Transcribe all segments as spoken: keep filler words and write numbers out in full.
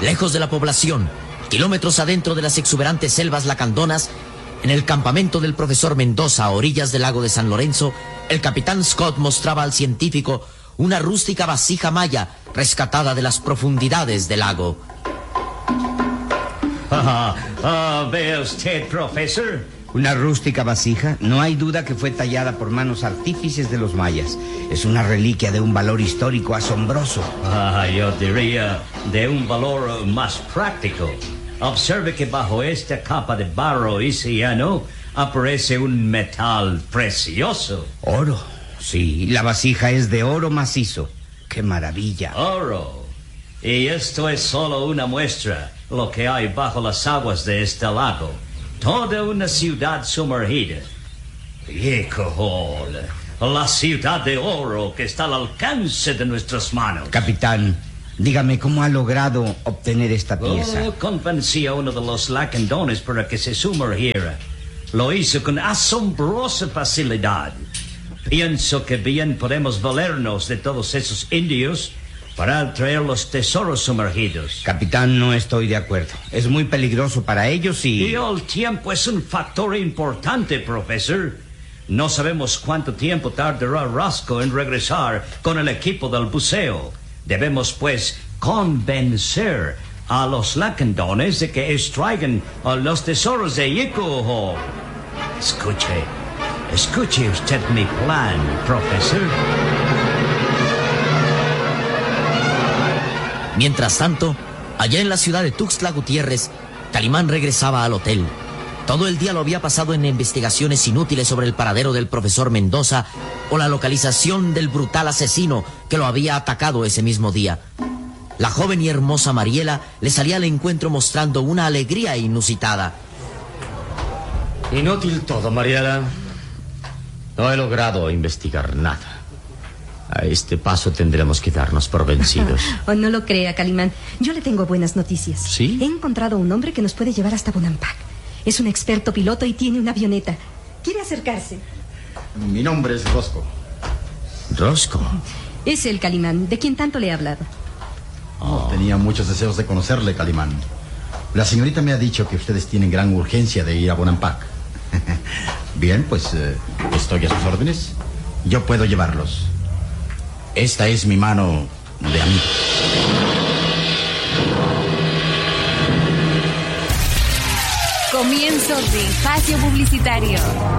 Lejos de la población, kilómetros adentro de las exuberantes selvas lacandonas, en el campamento del profesor Mendoza a orillas del lago de San Lorenzo, el capitán Scott mostraba al científico una rústica vasija maya rescatada de las profundidades del lago. Ah, ah, ¿ve usted, profesor? Una rústica vasija, no hay duda que fue tallada por manos artífices de los mayas. Es una reliquia de un valor histórico asombroso. Ah, yo diría de un valor más práctico. Observe que bajo esta capa de barro y ciano aparece un metal precioso. Oro, sí, la vasija es de oro macizo. ¡Qué maravilla! Oro. Y esto es solo una muestra, lo que hay bajo las aguas de este lago. Toda una ciudad sumergida. ¡Hijo! La ciudad de oro que está al alcance de nuestras manos. Capitán, dígame cómo ha logrado obtener esta pieza. Oh, convencí a uno de los lacandones para que se sumergiera. Lo hizo con asombrosa facilidad. Pienso que bien podemos valernos de todos esos indios para traer los tesoros sumergidos. Capitán, no estoy de acuerdo. Es muy peligroso para ellos y... Y el tiempo es un factor importante, profesor. No sabemos cuánto tiempo tardará Roscoe en regresar con el equipo del buceo. Debemos, pues, convencer a los lacandones de que extraigan uh, los tesoros de Yikuho. Escuche, escuche usted mi plan, profesor. Mientras tanto, allá en la ciudad de Tuxtla Gutiérrez, Calimán regresaba al hotel. Todo el día lo había pasado en investigaciones inútiles sobre el paradero del profesor Mendoza o la localización del brutal asesino que lo había atacado ese mismo día. La joven y hermosa Mariela le salía al encuentro mostrando una alegría inusitada. Inútil todo, Mariela. No he logrado investigar nada. A este paso tendremos que darnos por vencidos. Oh, no lo crea, Calimán. Yo le tengo buenas noticias. ¿Sí? He encontrado un hombre que nos puede llevar hasta Bonampak. Es un experto piloto y tiene una avioneta. ¿Quiere acercarse? Mi nombre es Roscoe. Roscoe. Es el Calimán, de quien tanto le he hablado. Oh, tenía muchos deseos de conocerle, Calimán. La señorita me ha dicho que ustedes tienen gran urgencia de ir a Bonampak. Bien, pues eh, estoy a sus órdenes. Yo puedo llevarlos. Esta es mi mano de amigo. Comienzo de espacio publicitario.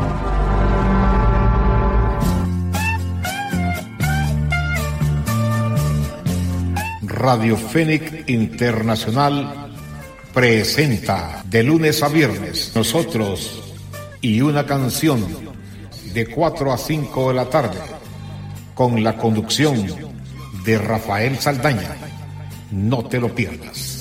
Radio Fénix Internacional presenta de lunes a viernes Nosotros y una canción de cuatro a cinco de la tarde con la conducción de Rafael Saldaña. No te lo pierdas.